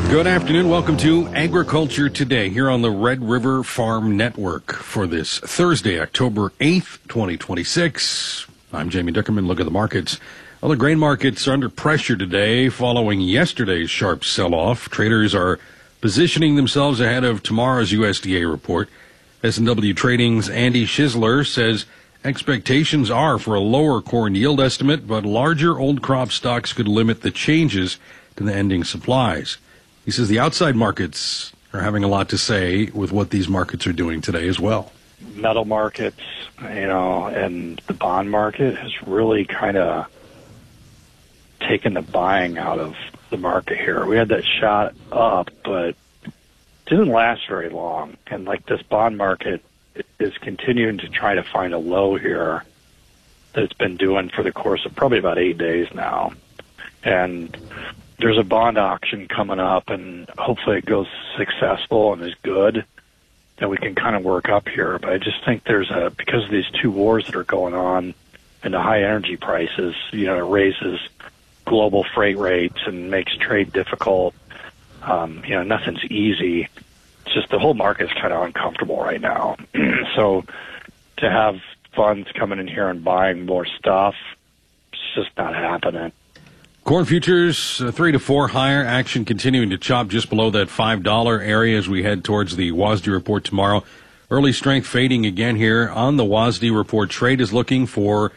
Good afternoon. Welcome to Agriculture Today here on the Red River Farm Network for this Thursday, October 8th, 2026. I'm Jamie Dickerman. Look at the markets. Well, the grain markets are under pressure today following yesterday's sharp sell-off. Traders are positioning themselves ahead of tomorrow's USDA report. S&W Trading's Andy Schisler says expectations are for a lower corn yield estimate, but larger old crop stocks could limit the changes to the ending supplies. He says the outside markets are having a lot to say with what these markets are doing today as well. Metal markets, and the bond market has really kind of taken the buying out of the market here. We had that shot up, but it didn't last very long. And this bond market is continuing to try to find a low here that it's been doing for the course of probably about 8 days now. And there's a bond auction coming up, and hopefully it goes successful and is good, that we can kind of work up here. But I just think because of these two wars that are going on and the high energy prices, it raises global freight rates and makes trade difficult. Nothing's easy. It's just the whole market's kind of uncomfortable right now. So to have funds coming in here and buying more stuff, it's just not happening. Corn futures 3 to 4 higher. Action continuing to chop just below that $5 area as we head towards the WASDE report tomorrow. Early strength fading again here on the WASDE report. Trade is looking for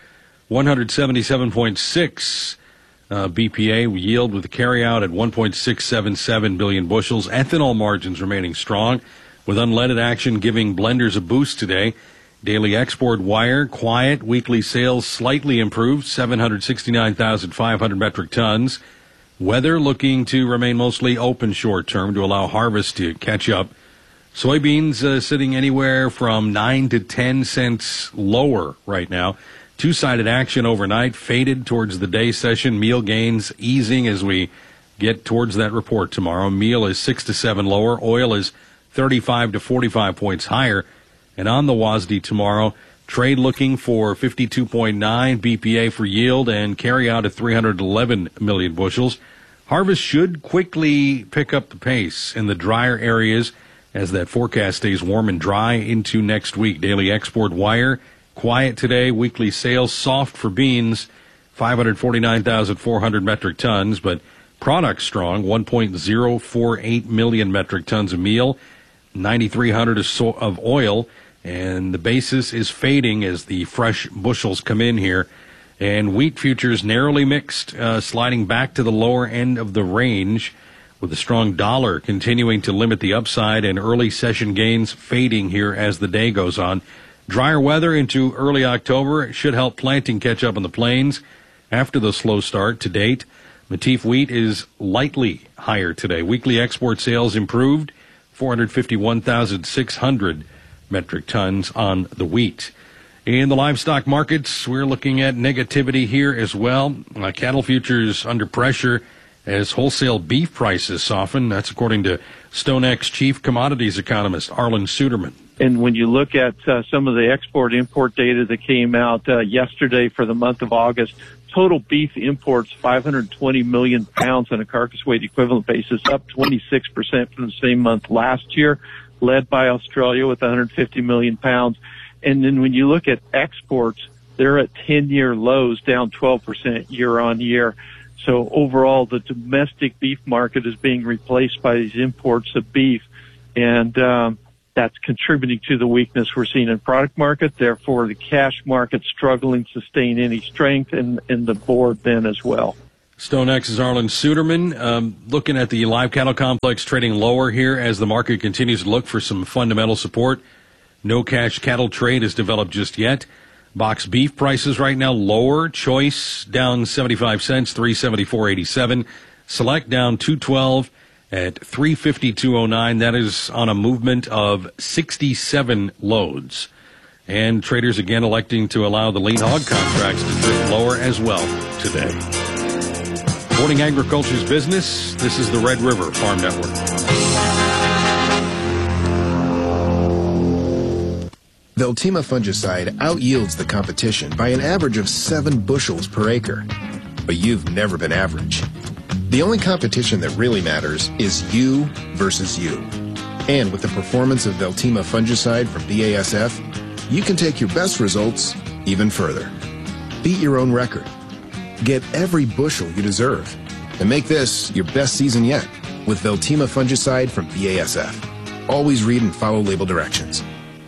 177.6 BPA yield with a carryout at 1.677 billion bushels. Ethanol margins remaining strong with unleaded action giving blenders a boost today. Daily export wire, quiet. Weekly sales slightly improved, 769,500 metric tons. Weather looking to remain mostly open short term to allow harvest to catch up. Soybeans sitting anywhere from 9 to 10 cents lower right now. Two-sided action overnight, faded towards the day session. Meal gains easing as we get towards that report tomorrow. Meal is 6 to 7 lower. Oil is 35 to 45 points higher. And on the WASDE tomorrow, trade looking for 52.9 BPA for yield and carry out at 311 million bushels. Harvest should quickly pick up the pace in the drier areas as that forecast stays warm and dry into next week. Daily export wire, quiet today. Weekly sales soft for beans, 549,400 metric tons, but product strong, 1.048 million metric tons of meal, 9,300 of oil. And the basis is fading as the fresh bushels come in here. And wheat futures narrowly mixed, sliding back to the lower end of the range with a strong dollar continuing to limit the upside and early session gains fading here as the day goes on. Drier weather into early October should help planting catch up on the plains after the slow start to date. Matif wheat is lightly higher today. Weekly export sales improved, 451,600 metric tons on the wheat. In the livestock markets, we're looking at negativity here as well. Cattle futures under pressure as wholesale beef prices soften. That's according to StoneX chief commodities economist Arlan Suderman. And when you look at some of the export-import data that came out yesterday for the month of August, total beef imports 520 million pounds on a carcass weight equivalent basis, up 26% from the same month last year, led by Australia with 150 million pounds. And then when you look at exports, they're at 10-year lows, down 12% year on year. So overall, the domestic beef market is being replaced by these imports of beef. And that's contributing to the weakness we're seeing in product market. Therefore, the cash market struggling to sustain any strength, and the board then as well. StoneX's Arlan Suderman. Looking at the live cattle complex trading lower here as the market continues to look for some fundamental support. No cash cattle trade has developed just yet. Box beef prices right now lower. Choice down 75 cents, 374.87. Select down 212 at 352.09. That is on a movement of 67 loads. And traders again electing to allow the lean hog contracts to drift lower as well today. Supporting agriculture's business, this is the Red River Farm Network. Veltima fungicide outyields the competition by an average of 7 bushels per acre. But you've never been average. The only competition that really matters is you versus you. And with the performance of Veltima fungicide from BASF, you can take your best results even further. Beat your own record. Get every bushel you deserve. And make this your best season yet with Veltima fungicide from BASF. Always read and follow label directions.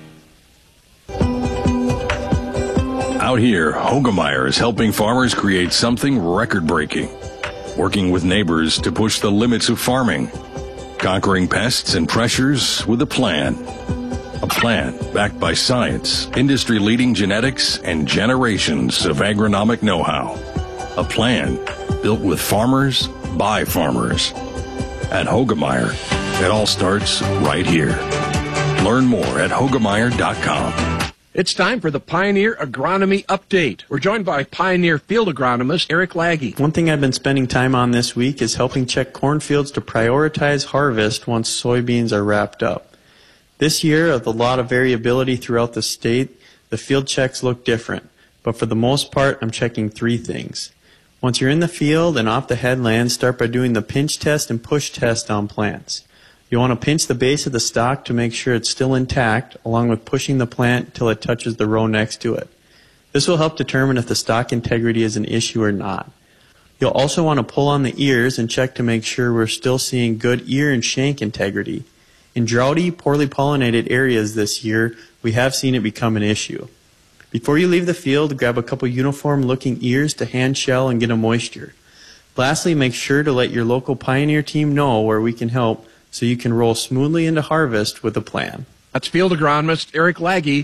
Out here, Hoegemeyer is helping farmers create something record-breaking. Working with neighbors to push the limits of farming. Conquering pests and pressures with a plan. A plan backed by science, industry-leading genetics, and generations of agronomic know-how. A plan built with farmers by farmers. At Hoegemeyer, it all starts right here. Learn more at Hoegemeyer.com. It's time for the Pioneer Agronomy Update. We're joined by Pioneer Field Agronomist Eric Laggy. One thing I've been spending time on this week is helping check cornfields to prioritize harvest once soybeans are wrapped up. This year, with a lot of variability throughout the state, the field checks look different. But for the most part, I'm checking 3 things. Once you're in the field and off the headland, start by doing the pinch test and push test on plants. You want to pinch the base of the stalk to make sure it's still intact, along with pushing the plant till it touches the row next to it. This will help determine if the stalk integrity is an issue or not. You'll also want to pull on the ears and check to make sure we're still seeing good ear and shank integrity. In droughty, poorly pollinated areas this year, we have seen it become an issue. Before you leave the field, grab a couple uniform-looking ears to hand shell and get a moisture. Lastly, make sure to let your local Pioneer team know where we can help so you can roll smoothly into harvest with a plan. That's Field Agronomist Eric Laggy.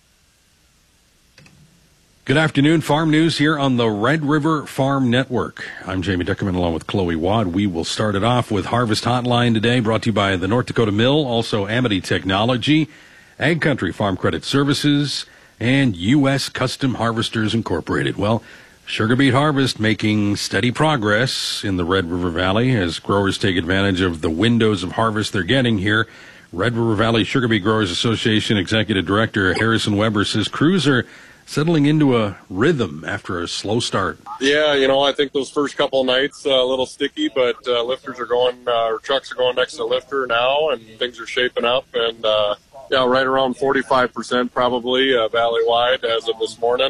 Good afternoon. Farm news here on the Red River Farm Network. I'm Jamie Dickerman along with Chloe Wadd. We will start it off with Harvest Hotline today, brought to you by the North Dakota Mill, also Amity Technology, Ag Country Farm Credit Services, and U.S. Custom Harvesters Incorporated. Well, sugar beet harvest making steady progress in the Red River Valley as growers take advantage of the windows of harvest they're getting here. Red River Valley Sugar Beet Growers Association Executive Director Harrison Weber says crews are settling into a rhythm after a slow start. Yeah, I think those first couple of nights a little sticky, but lifters are going, or trucks are going next to lifter now, and things are shaping up. And right around 45% probably valley-wide as of this morning.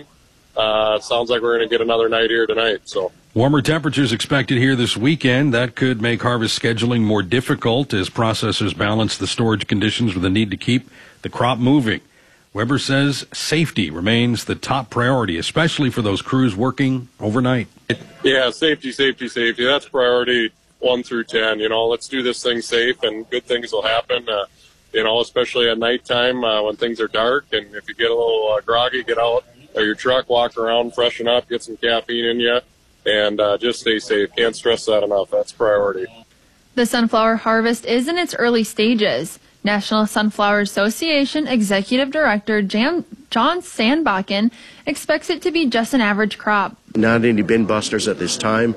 It sounds like we're going to get another night here tonight. So warmer temperatures expected here this weekend. That could make harvest scheduling more difficult as processors balance the storage conditions with the need to keep the crop moving. Weber says safety remains the top priority, especially for those crews working overnight. Yeah, safety. That's priority 1 through 10. Let's do this thing safe, and good things will happen. Especially at nighttime when things are dark, and if you get a little groggy, get out of your truck, walk around, freshen up, get some caffeine in you, and just stay safe. Can't stress that enough. That's priority. The sunflower harvest is in its early stages. National Sunflower Association Executive Director John Sandbakken expects it to be just an average crop. Not any bin busters at this time,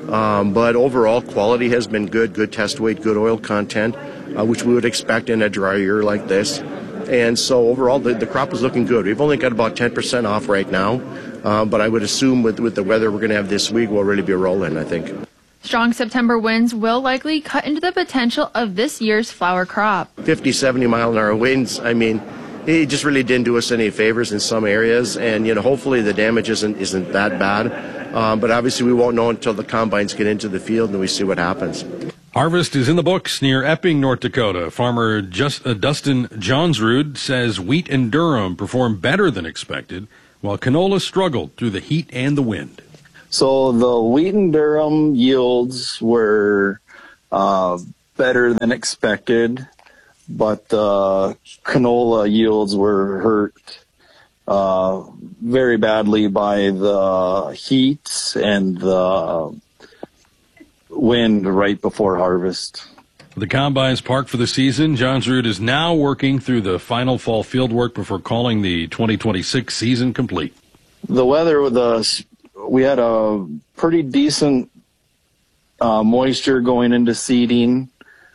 but overall quality has been good test weight, good oil content, which we would expect in a dry year like this. And so overall, the crop is looking good. We've only got about 10% off right now, but I would assume with the weather we're going to have this week, we'll really be rolling, I think. Strong September winds will likely cut into the potential of this year's flower crop. 50, 70-mile-an-hour winds, it just really didn't do us any favors in some areas. And, hopefully the damage isn't that bad. But obviously we won't know until the combines get into the field and we see what happens. Harvest is in the books near Epping, North Dakota. Farmer Dustin Johnsrud says wheat and durum performed better than expected, while canola struggled through the heat and the wind. So the wheat and durum yields were better than expected, but the canola yields were hurt very badly by the heat and the wind right before harvest. The combines parked for the season. Johnsrud is now working through the final fall field work before calling the 2026 season complete. The weather we had a pretty decent moisture going into seeding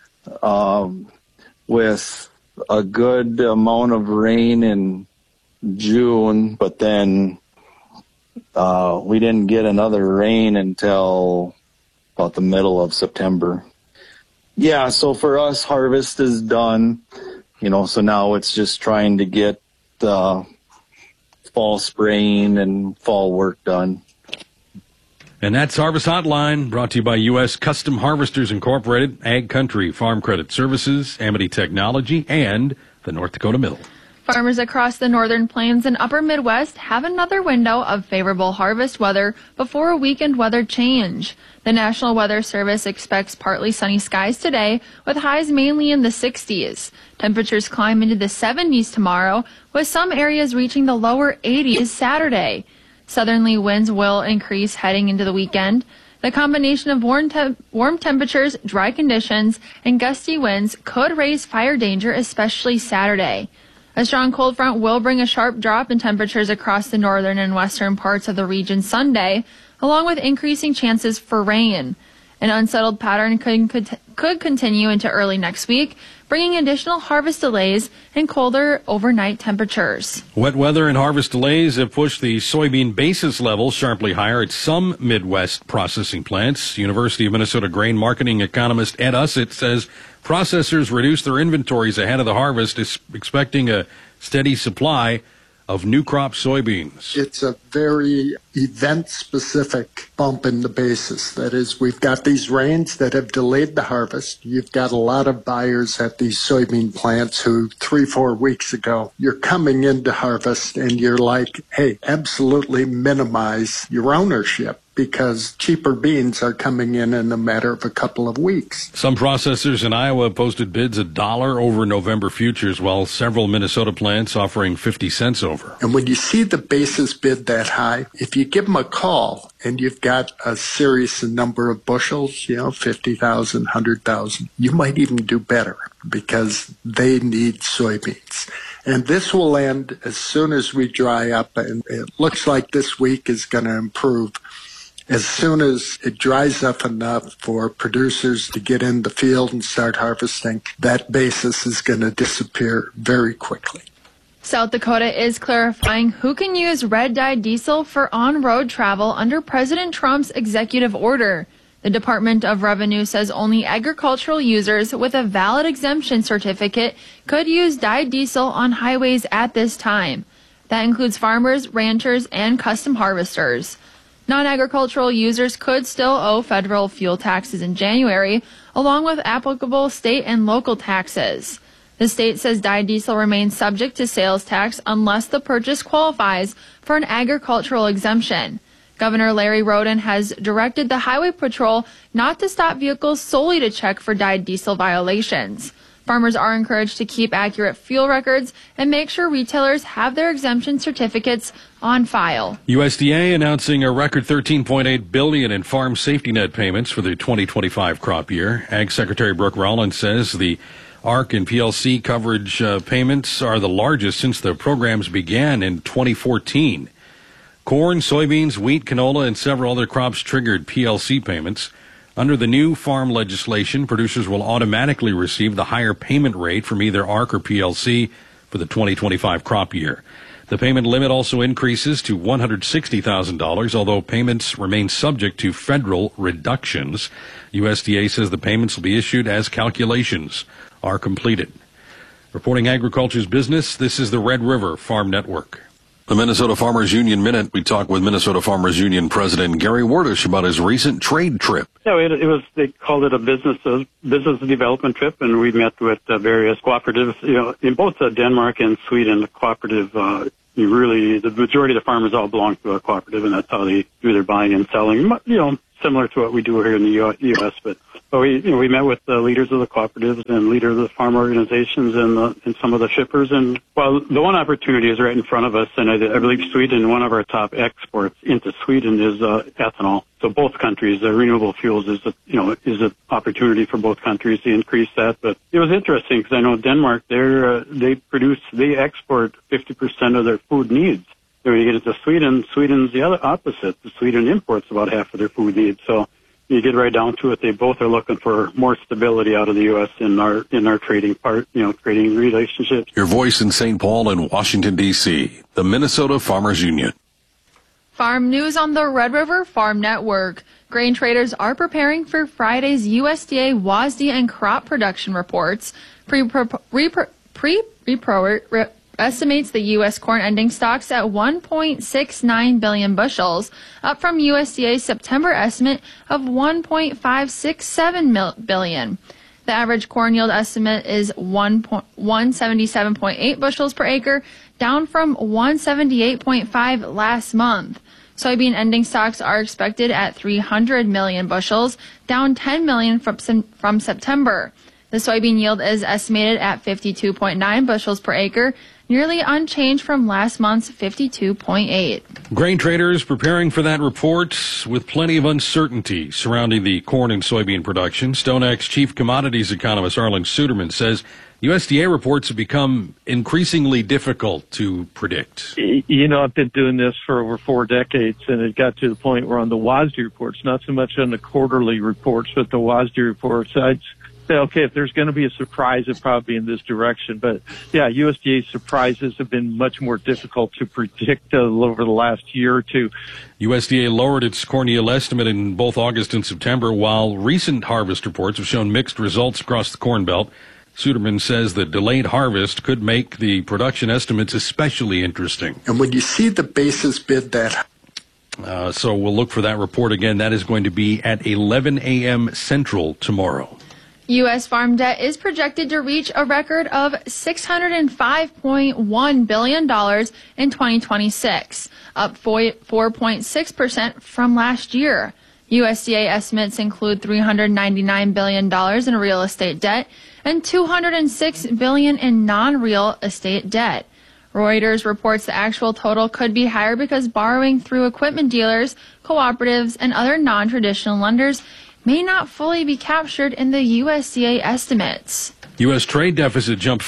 with a good amount of rain in June, but then we didn't get another rain until about the middle of September. Yeah, so for us, harvest is done, so now it's just trying to get fall spraying and fall work done. And that's Harvest Hotline, brought to you by U.S. Custom Harvesters Incorporated, Ag Country Farm Credit Services, Amity Technology, and the North Dakota Mill. Farmers across the northern plains and upper Midwest have another window of favorable harvest weather before a weekend weather change. The National Weather Service expects partly sunny skies today, with highs mainly in the 60s. Temperatures climb into the 70s tomorrow, with some areas reaching the lower 80s Saturday. Southerly winds will increase heading into the weekend. The combination of warm temperatures, dry conditions, and gusty winds could raise fire danger, especially Saturday. A strong cold front will bring a sharp drop in temperatures across the northern and western parts of the region Sunday, along with increasing chances for rain. An unsettled pattern could continue into early next week, bringing additional harvest delays and colder overnight temperatures. Wet weather and harvest delays have pushed the soybean basis level sharply higher at some Midwest processing plants. University of Minnesota grain marketing economist Ed Ussett says processors reduced their inventories ahead of the harvest, expecting a steady supply of new crop soybeans. It's a very event-specific bump in the basis. That is, we've got these rains that have delayed the harvest. You've got a lot of buyers at these soybean plants who 3-4 weeks ago, you're coming into harvest and you're like, hey, absolutely minimize your ownership, because cheaper beans are coming in a matter of a couple of weeks. Some processors in Iowa posted bids $1 over November futures, while several Minnesota plants offering 50 cents over. And when you see the basis bid that high, if you give them a call and you've got a serious number of bushels, 50,000, 100,000, you might even do better because they need soybeans. And this will end as soon as we dry up, and it looks like this week is going to improve. As soon as it dries up enough for producers to get in the field and start harvesting, that basis is going to disappear very quickly. South Dakota is clarifying who can use red-dyed diesel for on-road travel under President Trump's executive order. The Department of Revenue says only agricultural users with a valid exemption certificate could use dyed diesel on highways at this time. That includes farmers, ranchers, and custom harvesters. Non-agricultural users could still owe federal fuel taxes in January, along with applicable state and local taxes. The state says dyed diesel remains subject to sales tax unless the purchase qualifies for an agricultural exemption. Governor Larry Roden has directed the Highway Patrol not to stop vehicles solely to check for dyed diesel violations. Farmers are encouraged to keep accurate fuel records and make sure retailers have their exemption certificates on file. USDA announcing a record $13.8 billion in farm safety net payments for the 2025 crop year. Ag Secretary Brooke Rollins says the ARC and PLC coverage payments are the largest since the programs began in 2014. Corn, soybeans, wheat, canola, and several other crops triggered PLC payments. Under the new farm legislation, producers will automatically receive the higher payment rate from either ARC or PLC for the 2025 crop year. The payment limit also increases to $160,000, although payments remain subject to federal reductions. USDA says the payments will be issued as calculations are completed. Reporting agriculture's business, this is the Red River Farm Network. The Minnesota Farmers Union Minute. We talk with Minnesota Farmers Union President Gary Werdish about his recent trade trip. Yeah, it was. They called it a business development trip, and we met with various cooperatives. In both Denmark and Sweden, the cooperative. Really, the majority of the farmers all belong to a cooperative, and that's how they do their buying and selling. Similar to what we do here in the U.S. But we met with the leaders of the cooperatives and leaders of the farm organizations and some of the shippers. And the one opportunity is right in front of us, and I believe Sweden, one of our top exports into Sweden is ethanol. So both countries, renewable fuels is an opportunity for both countries to increase that. But it was interesting because I know Denmark, they export 50% of their food needs. When you get into Sweden, Sweden's the other opposite. Sweden imports about half of their food needs. So you get right down to it, they both are looking for more stability out of the U.S. in our trading trading relationships. Your voice in St. Paul and Washington, D.C., the Minnesota Farmers Union. Farm news on the Red River Farm Network. Grain traders are preparing for Friday's USDA WASDE and crop production reports. Estimates the U.S. corn ending stocks at 1.69 billion bushels, up from USDA's September estimate of 1.567 billion. The average corn yield estimate is 177.8 bushels per acre, down from 178.5 last month. Soybean ending stocks are expected at 300 million bushels, down 10 million from September. The soybean yield is estimated at 52.9 bushels per acre, nearly unchanged from last month's 52.8. Grain traders preparing for that report with plenty of uncertainty surrounding the corn and soybean production. StoneX chief commodities economist Arlan Suderman says USDA reports have become increasingly difficult to predict. You know, I've been doing this for over 4 decades, and it got to the point where on the WASDE reports, not so much on the quarterly reports, but the WASDE reports, I'd say, okay, if there's going to be a surprise, it'll probably be in this direction. But, yeah, USDA surprises have been much more difficult to predict over the last year or two. USDA lowered its corn yield estimate in both August and September, while recent harvest reports have shown mixed results across the Corn Belt. Suderman says the delayed harvest could make the production estimates especially interesting. And when you see the basis bid that so we'll look for that report again. That is going to be at 11 a.m. Central tomorrow. U.S. farm debt is projected to reach a record of $605.1 billion in 2026, up 4.6% from last year. USDA estimates include $399 billion in real estate debt and $206 billion in non-real estate debt. Reuters reports the actual total could be higher because borrowing through equipment dealers, cooperatives, and other non-traditional lenders may not fully be captured in the USDA estimates. U.S. trade deficit jumped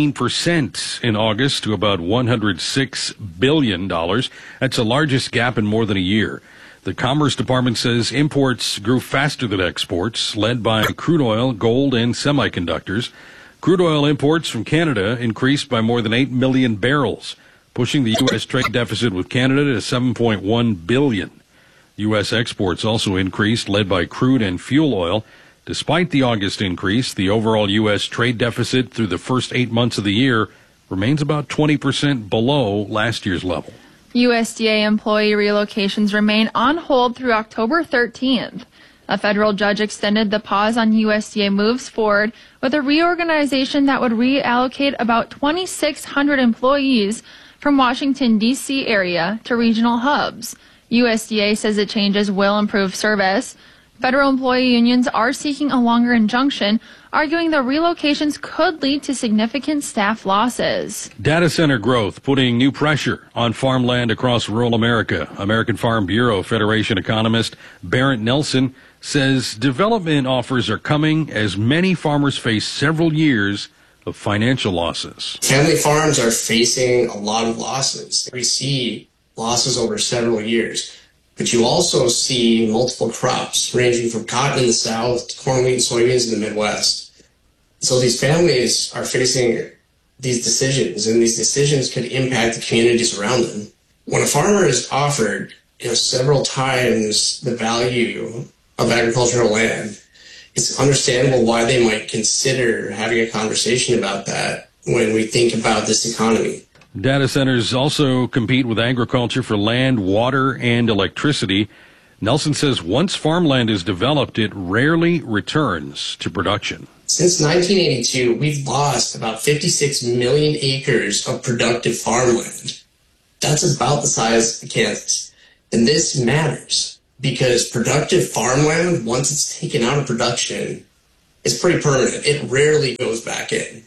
14% in August to about $106 billion. That's the largest gap in more than a year. The Commerce Department says imports grew faster than exports, led by crude oil, gold, and semiconductors. Crude oil imports from Canada increased by more than 8 million barrels, pushing the U.S. trade deficit with Canada to $7.1 billion. U.S. exports also increased, led by crude and fuel oil. Despite the August increase, the overall U.S. trade deficit through the first 8 months of the year remains about 20% below last year's level. USDA employee relocations remain on hold through October 13th. A federal judge extended the pause on USDA moves forward with a reorganization that would reallocate about 2,600 employees from Washington, D.C. area to regional hubs. USDA says the changes will improve service. Federal employee unions are seeking a longer injunction, arguing the relocations could lead to significant staff losses. Data center growth putting new pressure on farmland across rural America. American Farm Bureau Federation economist Barrett Nelson says development offers are coming as many farmers face several years of financial losses. Family farms are facing a lot of losses. We see losses over several years. But you also see multiple crops ranging from cotton in the south to corn, wheat, and soybeans in the Midwest. So these families are facing these decisions, and these decisions could impact the communities around them. When a farmer is offered, several times the value of agricultural land, it's understandable why they might consider having a conversation about that when we think about this economy. Data centers also compete with agriculture for land, water, and electricity. Nelson says once farmland is developed, it rarely returns to production. Since 1982, we've lost about 56 million acres of productive farmland. That's about the size of Kansas. And this matters because productive farmland, once it's taken out of production, is pretty permanent. It rarely goes back in.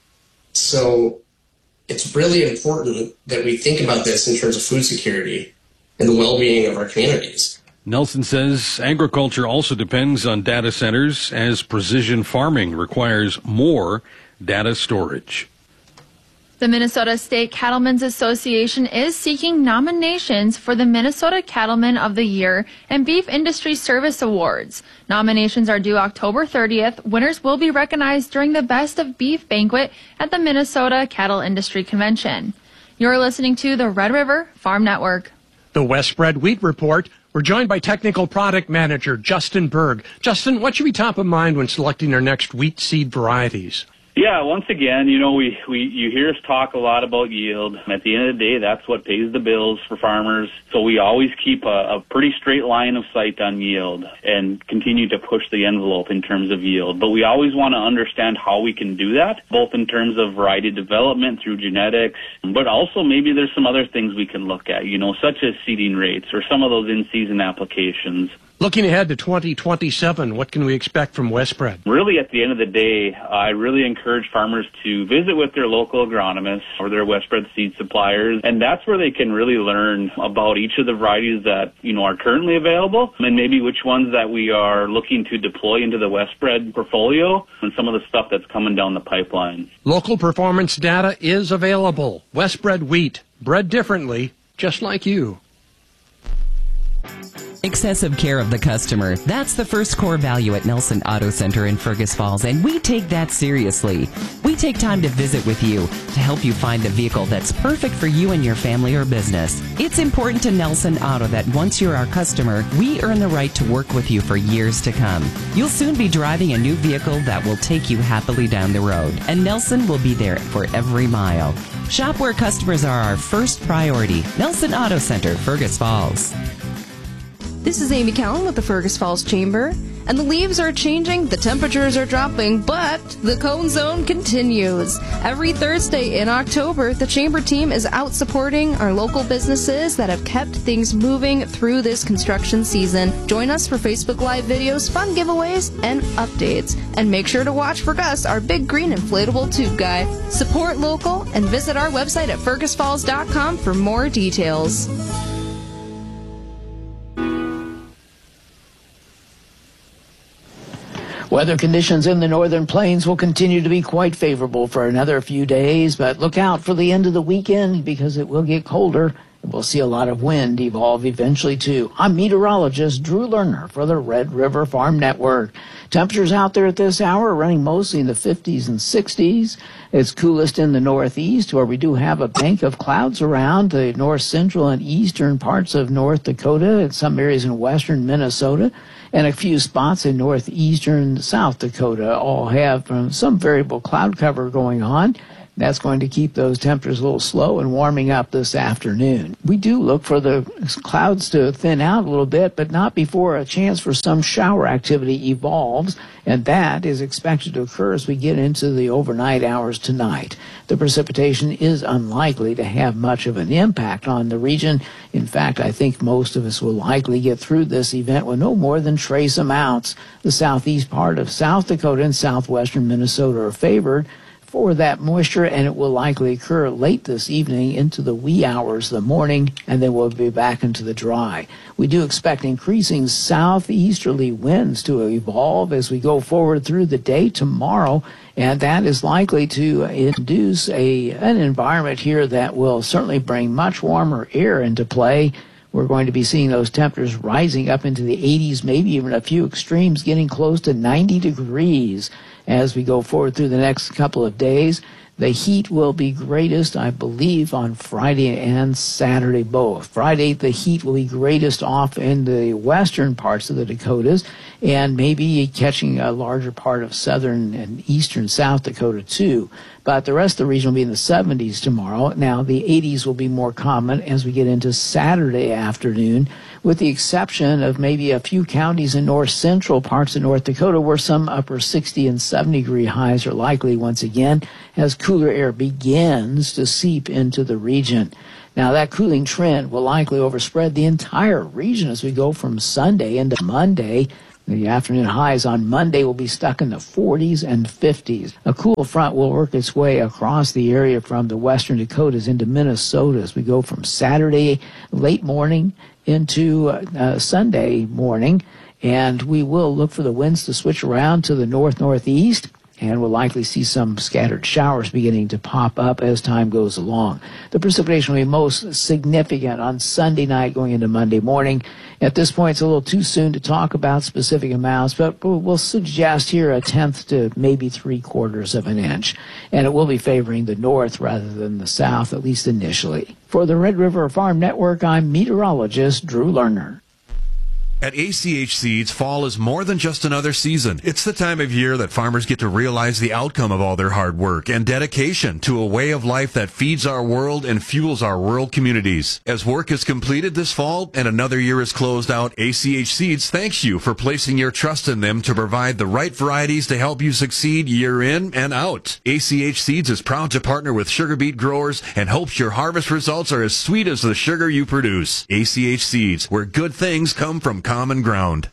So it's really important that we think about this in terms of food security and the well-being of our communities. Nelson says agriculture also depends on data centers as precision farming requires more data storage. The Minnesota State Cattlemen's Association is seeking nominations for the Minnesota Cattleman of the Year and Beef Industry Service Awards. Nominations are due October 30th. Winners will be recognized during the Best of Beef banquet at the Minnesota Cattle Industry Convention. You're listening to the Red River Farm Network. The Westbred Wheat Report. We're joined by Technical Product Manager Justin Berg. Justin, what should be top of mind when selecting our next wheat seed varieties? Yeah, once again, you hear us talk a lot about yield. At the end of the day, that's what pays the bills for farmers. So we always keep a pretty straight line of sight on yield and continue to push the envelope in terms of yield. But we always want to understand how we can do that, both in terms of variety development through genetics, but also maybe there's some other things we can look at, such as seeding rates or some of those in-season applications. Looking ahead to 2027, what can we expect from Westbred? Really, at the end of the day, I really encourage farmers to visit with their local agronomists or their Westbred seed suppliers, and that's where they can really learn about each of the varieties that, are currently available, and maybe which ones that we are looking to deploy into the Westbred portfolio and some of the stuff that's coming down the pipeline. Local performance data is available. Westbred wheat, bred differently, just like you. Excessive care of the customer. That's the first core value at Nelson Auto Center in Fergus Falls, and we take that seriously. We take time to visit with you to help you find the vehicle that's perfect for you and your family or business. It's important to Nelson Auto that once you're our customer, we earn the right to work with you for years to come. You'll soon be driving a new vehicle that will take you happily down the road, and Nelson will be there for every mile. Shop where customers are our first priority. Nelson Auto Center, Fergus Falls. This is Amy Cowan with the Fergus Falls Chamber, and the leaves are changing, the temperatures are dropping, but the Cone Zone continues. Every Thursday in October, the Chamber team is out supporting our local businesses that have kept things moving through this construction season. Join us for Facebook Live videos, fun giveaways, and updates. And make sure to watch for Gus, our big green inflatable tube guy. Support local and visit our website at fergusfalls.com for more details. Weather conditions in the northern plains will continue to be quite favorable for another few days, but look out for the end of the weekend because it will get colder and we'll see a lot of wind evolve eventually too. I'm meteorologist Drew Lerner for the Red River Farm Network. Temperatures out there at this hour are running mostly in the 50s and 60s. It's coolest in the northeast, where we do have a bank of clouds around the north central and eastern parts of North Dakota and some areas in western Minnesota. And a few spots in northeastern South Dakota all have some variable cloud cover going on. That's going to keep those temperatures a little slow and warming up this afternoon. We do look for the clouds to thin out a little bit, but not before a chance for some shower activity evolves, and that is expected to occur as we get into the overnight hours tonight. The precipitation is unlikely to have much of an impact on the region. In fact, I think most of us will likely get through this event with no more than trace amounts. The southeast part of South Dakota and southwestern Minnesota are favored for that moisture, and it will likely occur late this evening into the wee hours of the morning, and then we'll be back into the dry. We do expect increasing southeasterly winds to evolve as we go forward through the day tomorrow, and that is likely to induce an environment here that will certainly bring much warmer air into play. We're going to be seeing those temperatures rising up into the 80s, maybe even a few extremes getting close to 90 degrees as we go forward through the next couple of days. The heat will be greatest, I believe, on Friday and Saturday both. Friday, the heat will be greatest off in the western parts of the Dakotas and maybe catching a larger part of southern and eastern South Dakota too. But the rest of the region will be in the 70s tomorrow. Now, the 80s will be more common as we get into Saturday afternoon, with the exception of maybe a few counties in north central parts of North Dakota where some upper 60 and 70 degree highs are likely once again as cooler air begins to seep into the region. Now, that cooling trend will likely overspread the entire region as we go from Sunday into Monday. The afternoon highs on Monday will be stuck in the 40s and 50s. A cool front will work its way across the area from the western Dakotas into Minnesota as we go from Saturday late morning into Sunday morning. And we will look for the winds to switch around to the north-northeast and we'll likely see some scattered showers beginning to pop up as time goes along. The precipitation will be most significant on Sunday night going into Monday morning. At this point, it's a little too soon to talk about specific amounts, but we'll suggest here a tenth to maybe 3/4 of an inch. And it will be favoring the north rather than the south, at least initially. For the Red River Farm Network, I'm meteorologist Drew Lerner. At ACH Seeds, fall is more than just another season. It's the time of year that farmers get to realize the outcome of all their hard work and dedication to a way of life that feeds our world and fuels our rural communities. As work is completed this fall and another year is closed out, ACH Seeds thanks you for placing your trust in them to provide the right varieties to help you succeed year in and out. ACH Seeds is proud to partner with sugar beet growers and hopes your harvest results are as sweet as the sugar you produce. ACH Seeds, where good things come from common ground.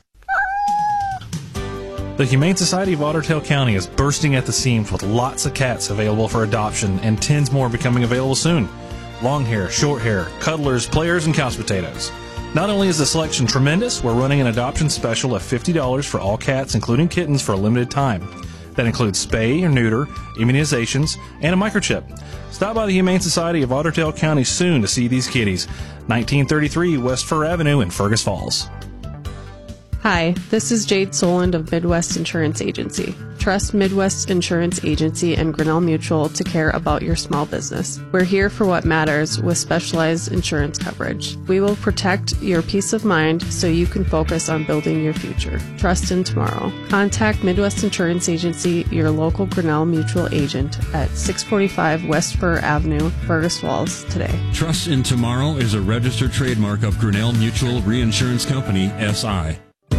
The Humane Society of Otter Tail County is bursting at the seams with lots of cats available for adoption and tens more becoming available soon. Long hair, short hair, cuddlers, players, and couch potatoes. Not only is the selection tremendous, we're running an adoption special of $50 for all cats, including kittens, for a limited time. That includes spay or neuter, immunizations, and a microchip. Stop by the Humane Society of Otter Tail County soon to see these kitties. 1933 West Fur Avenue in Fergus Falls. Hi, this is Jade Soland of Midwest Insurance Agency. Trust Midwest Insurance Agency and Grinnell Mutual to care about your small business. We're here for what matters with specialized insurance coverage. We will protect your peace of mind so you can focus on building your future. Trust in tomorrow. Contact Midwest Insurance Agency, your local Grinnell Mutual agent at 645 West Fur Avenue, Fergus Falls today. Trust in Tomorrow is a registered trademark of Grinnell Mutual Reinsurance Company, SI.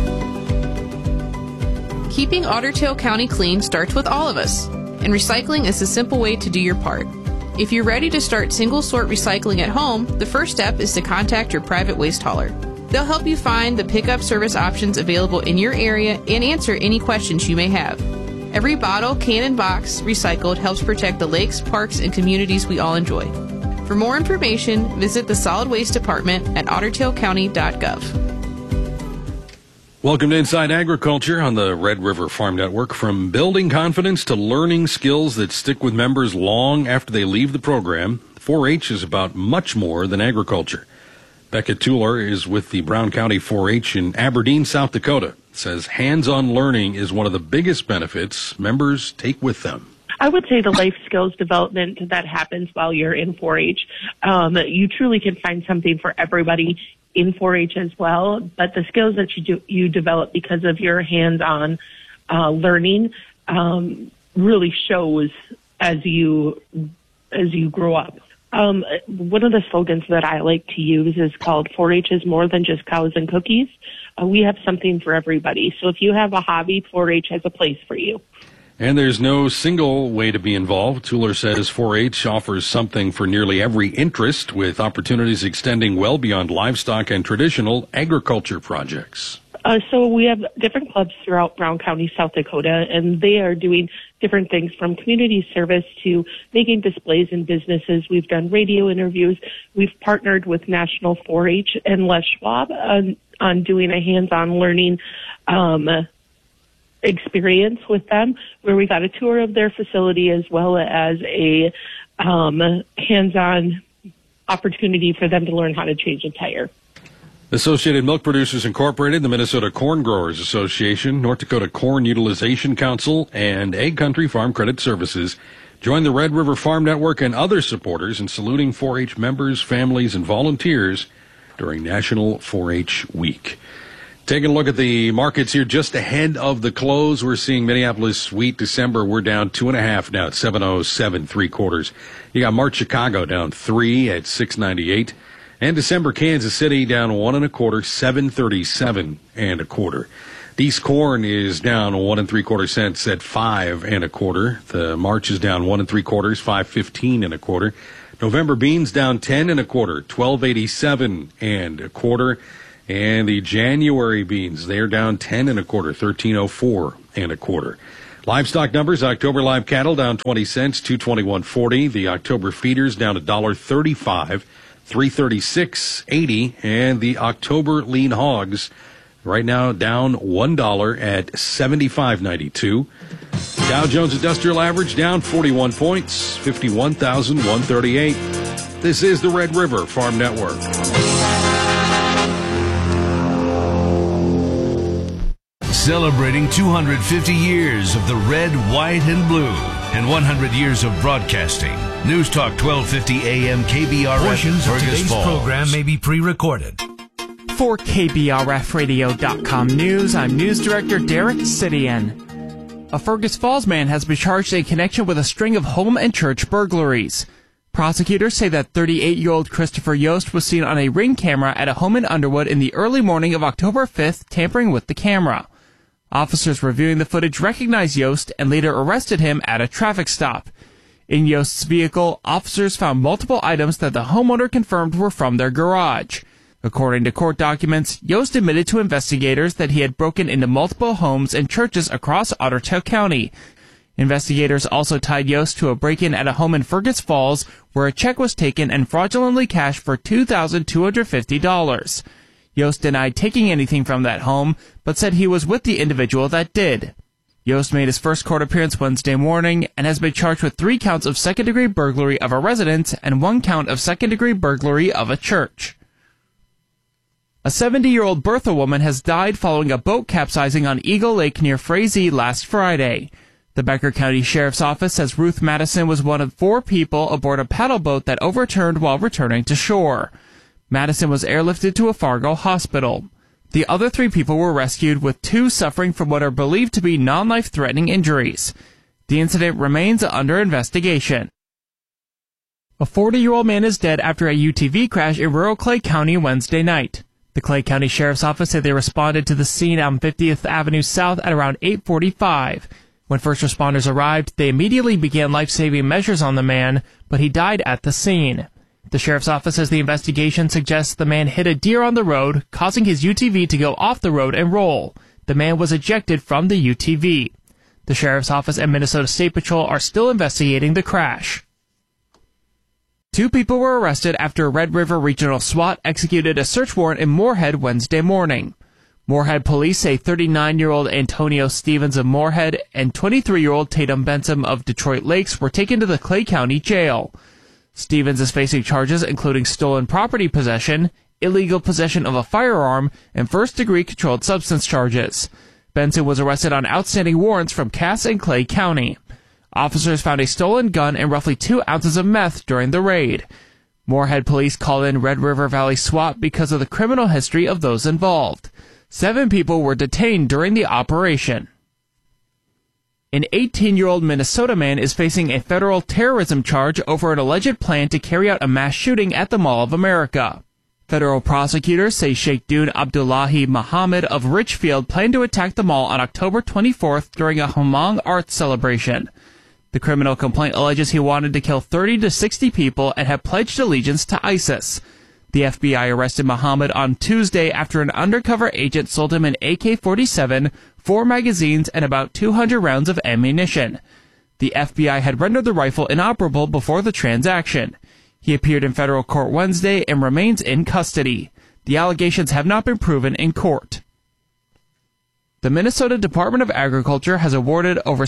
Keeping Otter Tail County clean starts with all of us, and recycling is a simple way to do your part. If you're ready to start single-sort recycling at home, the first step is to contact your private waste hauler. They'll help you find the pickup service options available in your area and answer any questions you may have. Every bottle, can, and box recycled helps protect the lakes, parks, and communities we all enjoy. For more information, visit the Solid Waste Department at ottertailcounty.gov. Welcome to Inside Agriculture on the Red River Farm Network. From building confidence to learning skills that stick with members long after they leave the program, 4-H is about much more than agriculture. Becca Tueller is with the Brown County 4-H in Aberdeen, South Dakota. Says hands-on learning is one of the biggest benefits members take with them. I would say the life skills development that happens while you're in 4-H. You truly can find something for everybody in 4-H as well, but the skills that you develop because of your hands-on learning really shows as you grow up. One of the slogans that I like to use is called 4-H is more than just cows and cookies. We have something for everybody. So if you have a hobby, 4-H has a place for you. And there's no single way to be involved. Tueller says 4-H offers something for nearly every interest, with opportunities extending well beyond livestock and traditional agriculture projects. So we have different clubs throughout Brown County, South Dakota, and they are doing different things from community service to making displays in businesses. We've done radio interviews. We've partnered with National 4-H and Les Schwab on doing a hands-on learning experience with them, where we got a tour of their facility as well as a hands-on opportunity for them to learn how to change a tire. Associated Milk Producers Incorporated, the Minnesota Corn Growers Association, North Dakota Corn Utilization Council, and Ag Country Farm Credit Services join the Red River Farm Network and other supporters in saluting 4-H members, families, and volunteers during National 4-H Week. Taking a look at the markets here just ahead of the close, we're seeing Minneapolis wheat December. We're down 2.5 now at 707 3/4. You got March Chicago down 3 at 698, and December Kansas City down 1 1/4, 737 1/4. East corn is down 1 3/4 cents at 5 1/4. The March is down 1 3/4, 515 1/4. November beans down 10 1/4, 1287 1/4. And the January beans, they're down 10 1/4, 1304 1/4. Livestock numbers: October live cattle down 20 cents, 221.40. The October feeders down $1.35, 336.80. And the October lean hogs right now down $1 at 75.92. Dow Jones Industrial Average down 41 points, 51,138. This is the Red River Farm Network. Celebrating 250 years of the red, white, and blue and 100 years of broadcasting. News Talk 1250 AM KBRF. Portions of today's Falls. program may be pre-recorded. For KBRFradio.com News, I'm News Director Derek Sidian. A Fergus Falls man has been charged in connection with a string of home and church burglaries. Prosecutors say that 38-year-old Christopher Yost was seen on a Ring camera at a home in Underwood in the early morning of October 5th, tampering with the camera. Officers reviewing the footage recognized Yost and later arrested him at a traffic stop. In Yost's vehicle, officers found multiple items that the homeowner confirmed were from their garage. According to court documents, Yost admitted to investigators that he had broken into multiple homes and churches across Otter Tail County. Investigators also tied Yost to a break-in at a home in Fergus Falls where a check was taken and fraudulently cashed for $2,250. Yost denied taking anything from that home, but said he was with the individual that did. Yost made his first court appearance Wednesday morning and has been charged with 3 counts of second-degree burglary of a residence and 1 count of second-degree burglary of a church. A 70-year-old Bertha woman has died following a boat capsizing on Eagle Lake near Frazee last Friday. The Becker County Sheriff's Office says Ruth Madison was one of 4 people aboard a paddle boat that overturned while returning to shore. Madison was airlifted to a Fargo hospital. The other 3 people were rescued, with 2 suffering from what are believed to be non-life-threatening injuries. The incident remains under investigation. A 40-year-old man is dead after a UTV crash in rural Clay County Wednesday night. The Clay County Sheriff's Office said they responded to the scene on 50th Avenue South at around 8:45. When first responders arrived, they immediately began life-saving measures on the man, but he died at the scene. The Sheriff's Office says the investigation suggests the man hit a deer on the road, causing his UTV to go off the road and roll. The man was ejected from the UTV. The Sheriff's Office and Minnesota State Patrol are still investigating the crash. 2 people were arrested after Red River Regional SWAT executed a search warrant in Moorhead Wednesday morning. Moorhead police say 39-year-old Antonio Stevens of Moorhead and 23-year-old Tatum Benson of Detroit Lakes were taken to the Clay County Jail. Stevens is facing charges including stolen property possession, illegal possession of a firearm, and first-degree controlled substance charges. Benson was arrested on outstanding warrants from Cass and Clay County. Officers found a stolen gun and roughly 2 ounces of meth during the raid. Moorhead police called in Red River Valley SWAT because of the criminal history of those involved. 7 people were detained during the operation. An 18-year-old Minnesota man is facing a federal terrorism charge over an alleged plan to carry out a mass shooting at the Mall of America. Federal prosecutors say Sheikh Dune Abdullahi Muhammad of Richfield planned to attack the mall on October 24th during a Hmong arts celebration. The criminal complaint alleges he wanted to kill 30 to 60 people and had pledged allegiance to ISIS. The FBI arrested Muhammad on Tuesday after an undercover agent sold him an AK-47, 4 magazines, and about 200 rounds of ammunition. The FBI had rendered the rifle inoperable before the transaction. He appeared in federal court Wednesday and remains in custody. The allegations have not been proven in court. The Minnesota Department of Agriculture has awarded over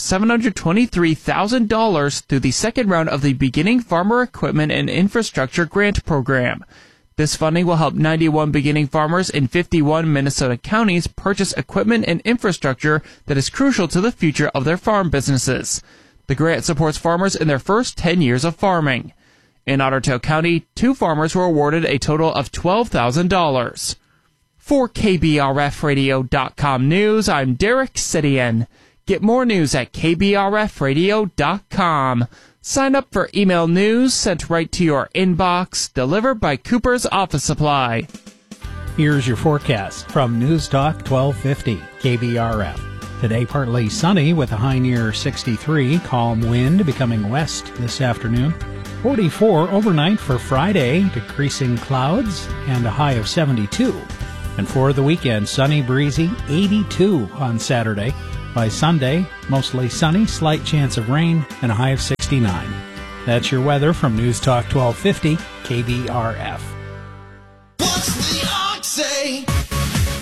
$723,000 through the second round of the Beginning Farmer Equipment and Infrastructure Grant Program. This funding will help 91 beginning farmers in 51 Minnesota counties purchase equipment and infrastructure that is crucial to the future of their farm businesses. The grant supports farmers in their first 10 years of farming. In Otter Tail County, 2 farmers were awarded a total of $12,000. For KBRFradio.com News, I'm Derek Sidian. Get more news at KBRFradio.com. Sign up for email news sent right to your inbox, delivered by Cooper's Office Supply. Here's your forecast from News Talk 1250 KBRF. Today partly sunny with a high near 63, calm wind becoming west this afternoon. 44 overnight for Friday, decreasing clouds, and a high of 72. And for the weekend, sunny, breezy, 82 on Saturday. By Sunday, mostly sunny, slight chance of rain, and a high of 69. That's your weather from News Talk 1250 KBRF. What's the ox say?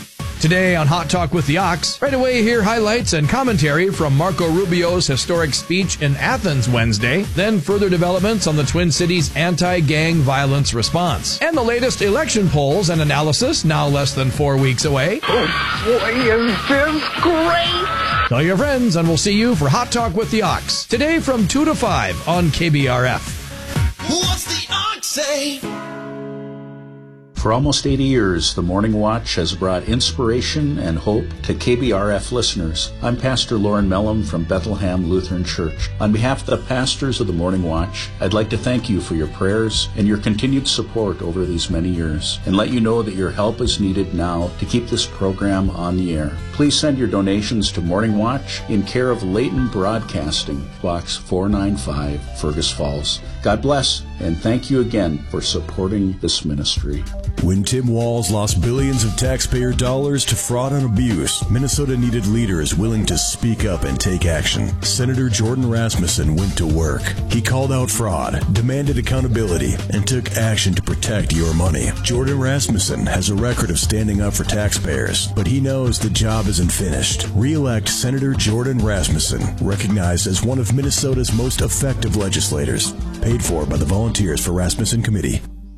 Today on Hot Talk with the Ox, right away hear highlights and commentary from Marco Rubio's historic speech in Athens Wednesday, then further developments on the Twin Cities anti-gang violence response, and the latest election polls and analysis now less than 4 weeks away. Oh boy, is this great! Tell your friends and we'll see you for Hot Talk with the Ox, today from 2 to 5 on KBRF. What's the Ox say? For almost 80 years, the Morning Watch has brought inspiration and hope to KBRF listeners. I'm Pastor Lauren Mellum from Bethlehem Lutheran Church. On behalf of the pastors of the Morning Watch, I'd like to thank you for your prayers and your continued support over these many years, and let you know that your help is needed now to keep this program on the air. Please send your donations to Morning Watch in care of Leighton Broadcasting, Box 495, Fergus Falls. God bless, and thank you again for supporting this ministry. When Tim Walz lost billions of taxpayer dollars to fraud and abuse, Minnesota needed leaders willing to speak up and take action. Senator Jordan Rasmussen went to work. He called out fraud, demanded accountability, and took action to protect your money. Jordan Rasmussen has a record of standing up for taxpayers, but he knows the job isn't finished. Re-elect Senator Jordan Rasmussen, recognized as one of Minnesota's most effective legislators. Paid for by the Volunteers for Rasmussen Committee.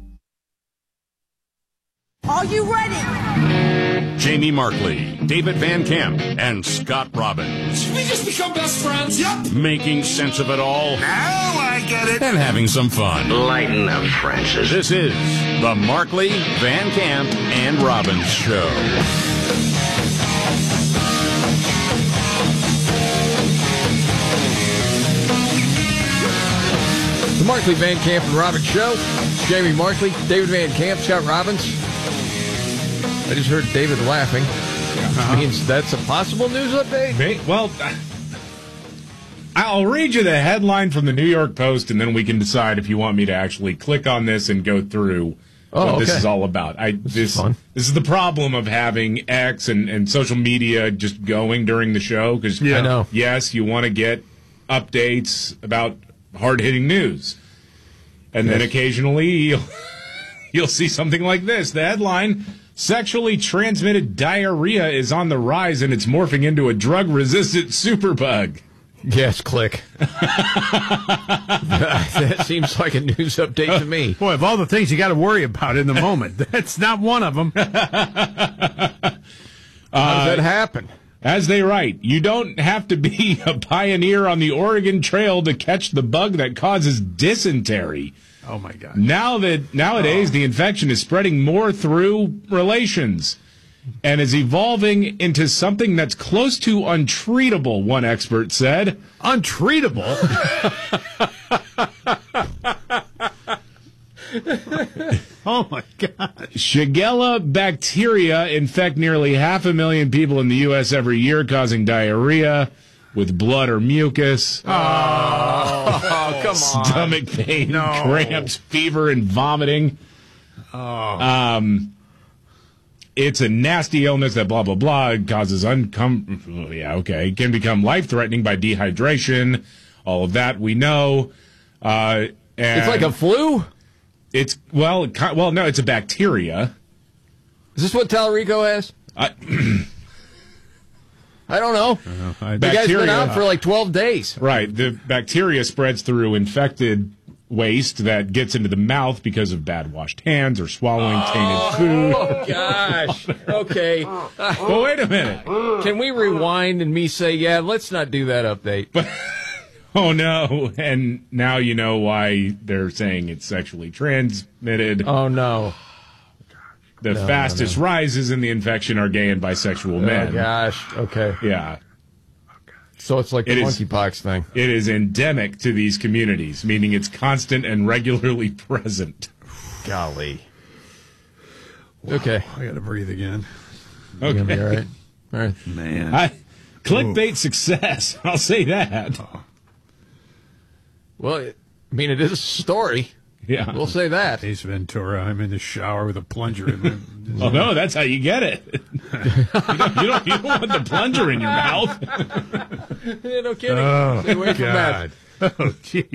Are you ready? Jamie Markley, David Van Camp, and Scott Robbins. We just become best friends. Yep. Making sense of it all. Now I get it. And having some fun. Lighten up, Francis. This is the Markley, Van Camp, and Robbins Show. The Markley, Van Camp, and Robbins Show. Jamie Markley, David Van Camp, Scott Robbins. I just heard David laughing. Which means that's a possible news update? Well, I'll read you the headline from the New York Post, and then we can decide if you want me to actually click on this and go through what this is all about. This is the problem of having X and social media just going during the show. Because I know. Yes, you want to get updates about hard-hitting news. And then occasionally you'll see something like this. The headline, sexually transmitted diarrhea is on the rise and it's morphing into a drug-resistant superbug. Yes, click. That seems like a news update to me. Boy, of all the things you got to worry about in the moment, that's not one of them. How does that happen? As they write, you don't have to be a pioneer on the Oregon Trail to catch the bug that causes dysentery. Oh, my God. Nowadays, the infection is spreading more through relations and is evolving into something that's close to untreatable, one expert said. Untreatable? Oh, my God. Shigella bacteria infect nearly 500,000 people in the U.S. every year, causing diarrhea with blood or mucus. Oh, come on. Stomach pain, cramps, fever, and vomiting. It's a nasty illness that blah, blah, blah. It causes it can become life-threatening by dehydration. All of that we know. It's like a flu? It's, no, it's a bacteria. Is this what Talarico has? I don't know. The guy's been out for like 12 days. Right. The bacteria spreads through infected waste that gets into the mouth because of bad washed hands or swallowing tainted food. Oh, gosh. Okay. Well, wait a minute. Can we rewind and me say, yeah, let's not do that update? Oh, no. And now you know why they're saying it's sexually transmitted. Oh, no. The fastest rises in the infection are gay and bisexual men. Oh, gosh. Okay. Yeah. So it's like the monkeypox thing. It is endemic to these communities, meaning it's constant and regularly present. Golly. Okay. I got to breathe again. Okay. All right. All right. Man. Clickbait success. I'll say that. Well, I mean, it is a story. Yeah. We'll say that. Ace Ventura, I'm in the shower with a plunger in my... Oh, no, that's how you get it. You don't want the plunger in your mouth. No kidding. Stay away from that. Oh, gee.